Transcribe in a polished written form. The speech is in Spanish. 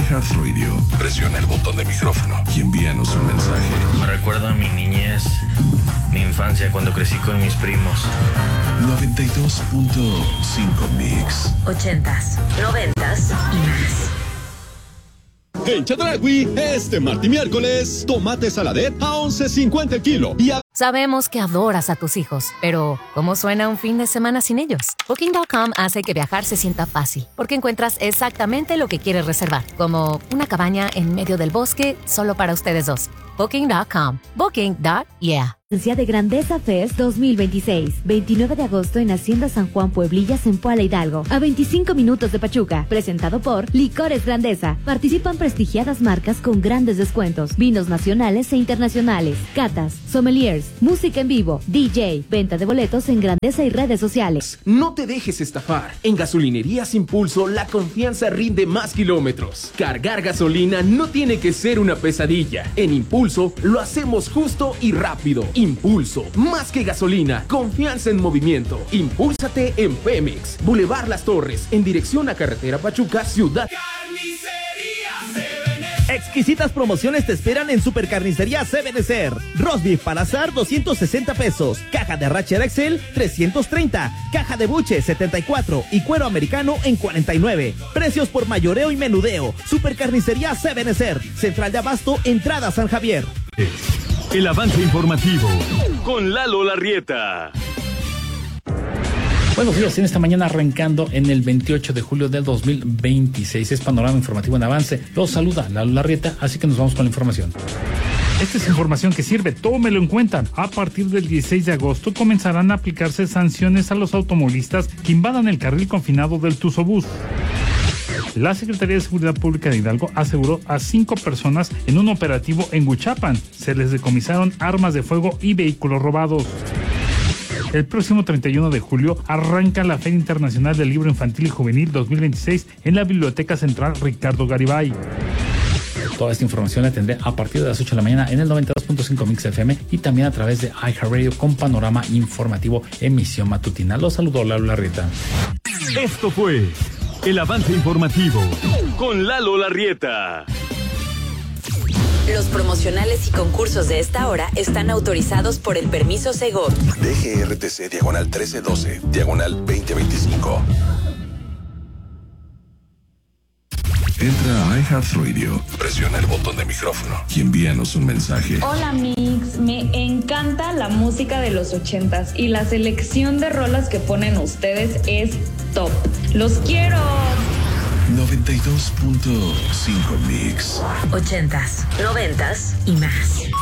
iHeartRadio, presiona el botón de micrófono y envíanos un mensaje. Me recuerda a mi niñez, mi infancia cuando crecí con mis primos. 92.5 Mix. 80s, 90s y más. En Chedraui, este martes y miércoles, tomate saladet a $11.50 el kilo. Sabemos que adoras a tus hijos, pero ¿cómo suena un fin de semana sin ellos? Booking.com hace que viajar se sienta fácil, porque encuentras exactamente lo que quieres reservar, como una cabaña en medio del bosque solo para ustedes dos. Booking.com. Booking.yeah. De Grandeza Fest 2026, 29 de agosto en Hacienda San Juan Pueblillas en Puala Hidalgo, a 25 minutos de Pachuca, presentado por Licores Grandeza. Participan prestigiadas marcas con grandes descuentos, vinos nacionales e internacionales, catas, sommeliers, música en vivo, DJ, venta de boletos en Grandeza y redes sociales. No te dejes estafar. En Gasolinerías Impulso la confianza rinde más kilómetros. Cargar gasolina no tiene que ser una pesadilla. En Impulso lo hacemos justo y rápido. Impulso, más que gasolina, confianza en movimiento. Impúlsate en Pemex, Boulevard Las Torres, en dirección a Carretera Pachuca, Ciudad. Exquisitas promociones te esperan en Supercarnicería Sebenecer. Roast beef para asar, 260 pesos. Caja de arrachera Excel, 330. Caja de buche, 74. Y cuero americano en 49. Precios por mayoreo y menudeo. Supercarnicería Sebenecer. Central de Abasto, entrada San Javier. El avance informativo con Lalo Larrieta. Buenos días, en esta mañana arrancando en el 28 de julio del 2026. Es Panorama Informativo en Avance. Los saluda Lalo Larrieta, así que nos vamos con la información. Esta es información que sirve, tómelo en cuenta. A partir del 16 de agosto comenzarán a aplicarse sanciones a los automovilistas que invadan el carril confinado del Tuzobús. La Secretaría de Seguridad Pública de Hidalgo aseguró a 5 personas en un operativo en Huichapan. Se les decomisaron armas de fuego y vehículos robados. El próximo 31 de julio arranca la Feria Internacional del Libro Infantil y Juvenil 2026 en la Biblioteca Central Ricardo Garibay. Toda esta información la tendré a partir de las 8 de la mañana en el 92.5 Mix FM y también a través de iHeartRadio con Panorama Informativo, emisión matutina. Los saludo, Lalo Larrieta. Esto fue el avance informativo con Lalo Larrieta. Los promocionales y concursos de esta hora están autorizados por el permiso Segov. DGRTC /1312, /2025. Entra a iHeartRadio, presiona el botón de micrófono y envíanos un mensaje. Hola Mix, me encanta la música de los 80s y la selección de rolas que ponen ustedes es top. ¡Los quiero! 92.5 Mix. 80s, 90s y más.